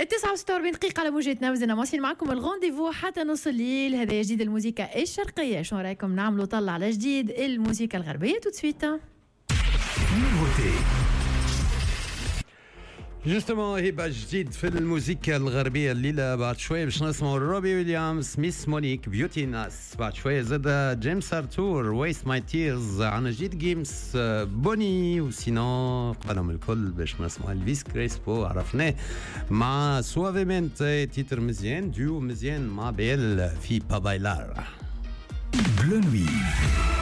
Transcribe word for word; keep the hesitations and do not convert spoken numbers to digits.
التسعة وستة وأربعين دقيقة على موجتنا وزنا ماشيين معكم الغونديفو حتى نص الليل. هذا جديد الموسيقى الشرقية. شو رايكم نعملوا طلع على جديد الموسيقى الغربية توتسويتا. جوستومون هيبقى جديد في الموسيقى الغربية الليلة. بعد شوية باش نسمعوا روبي ويليامز، ميس مونيك، بيوتي ناس. بعد شوية زاد جيمس ارتور، ويست ماي تيرز. عنا جديد جيمس بوني. وسينو قبلهم الكل باش نسمعوا الفيس كريسبو عرفناه مع سوافيمنت، تيتر مزيان، ديو مزيان مع بيل في بابايلار. بلو نوي